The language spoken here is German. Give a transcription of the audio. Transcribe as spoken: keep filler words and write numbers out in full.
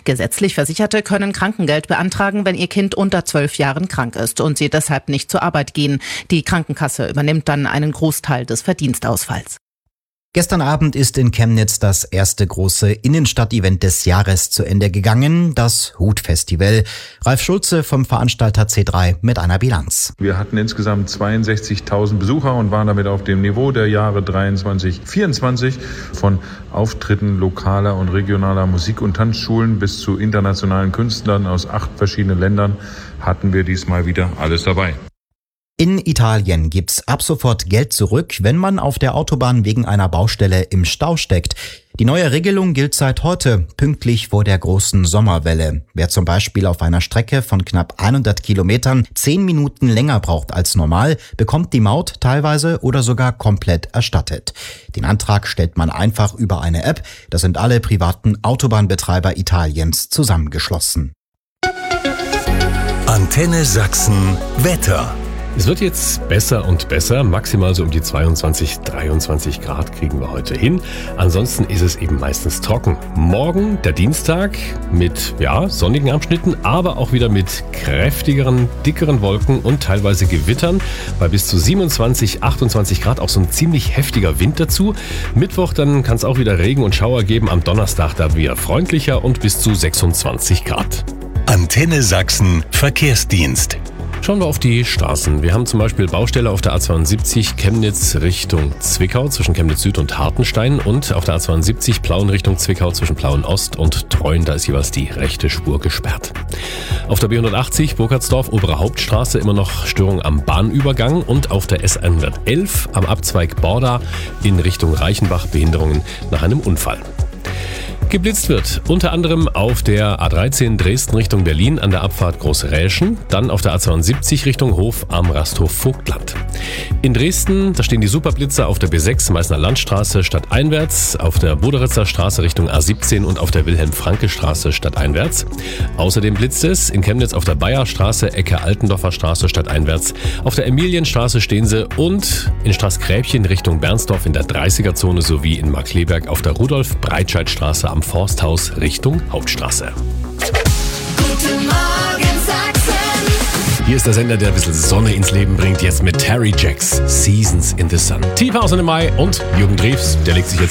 Gesetzlich Versicherte können Krankengeld beantragen, wenn ihr Kind unter zwölf Jahren krank ist und sie deshalb nicht zur Arbeit gehen. Die Krankenkasse übernimmt dann einen Großteil des Verdienstausfalls. Gestern Abend ist in Chemnitz das erste große Innenstadt-Event des Jahres zu Ende gegangen, das Hut-Festival. Ralf Schulze vom Veranstalter C drei mit einer Bilanz. Wir hatten insgesamt zweiundsechzigtausend Besucher und waren damit auf dem Niveau der Jahre dreiundzwanzig vierundzwanzig. Von Auftritten lokaler und regionaler Musik- und Tanzschulen bis zu internationalen Künstlern aus acht verschiedenen Ländern hatten wir diesmal wieder alles dabei. In Italien gibt's ab sofort Geld zurück, wenn man auf der Autobahn wegen einer Baustelle im Stau steckt. Die neue Regelung gilt seit heute, pünktlich vor der großen Sommerwelle. Wer zum Beispiel auf einer Strecke von knapp hundert Kilometern zehn Minuten länger braucht als normal, bekommt die Maut teilweise oder sogar komplett erstattet. Den Antrag stellt man einfach über eine App. Da sind alle privaten Autobahnbetreiber Italiens zusammengeschlossen. Antenne Sachsen Wetter. Es wird jetzt besser und besser, maximal so um die zweiundzwanzig, dreiundzwanzig Grad kriegen wir heute hin. Ansonsten ist es eben meistens trocken. Morgen, der Dienstag, mit ja sonnigen Abschnitten, aber auch wieder mit kräftigeren, dickeren Wolken und teilweise Gewittern. Bei bis zu siebenundzwanzig, achtundzwanzig Grad auch so ein ziemlich heftiger Wind dazu. Mittwoch, dann kann es auch wieder Regen und Schauer geben. Am Donnerstag dann wieder freundlicher und bis zu sechsundzwanzig Grad. Antenne Sachsen Verkehrsdienst. Schauen wir auf die Straßen. Wir haben zum Beispiel Baustelle auf der A zweiundsiebzig Chemnitz Richtung Zwickau zwischen Chemnitz Süd und Hartenstein und auf der A zweiundsiebzig Plauen Richtung Zwickau zwischen Plauen Ost und Treuen. Da ist jeweils die rechte Spur gesperrt. Auf der B hundertachtzig Burkhardsdorf Obere Hauptstraße immer noch Störung am Bahnübergang und auf der S hundertelf am Abzweig Borda in Richtung Reichenbach Behinderungen nach einem Unfall. Geblitzt wird unter anderem auf der A dreizehn Dresden Richtung Berlin an der Abfahrt Großräschen, dann auf der A zweiundsiebzig Richtung Hof am Rasthof Vogtland. In Dresden, da stehen die Superblitzer auf der B sechs Meißner Landstraße stadteinwärts, auf der Buderitzer Straße Richtung A siebzehn und auf der Wilhelm-Franke-Straße stadteinwärts. Außerdem blitzt es in Chemnitz auf der Bayerstraße, Ecke Altendorfer Straße stadteinwärts, auf der Emilienstraße stehen sie und in Straßgräbchen Richtung Bernsdorf in der dreißiger-Zone sowie in Markleberg auf der Rudolf-Breitscheid-Straße am Forsthaus Richtung Hauptstraße. Guten Morgen Sachsen. Hier ist der Sender, der ein bisschen Sonne ins Leben bringt, jetzt mit Terry Jacks Seasons in the Sun. Tiefer aus dem Mai und Jürgen Drews, der legt sich jetzt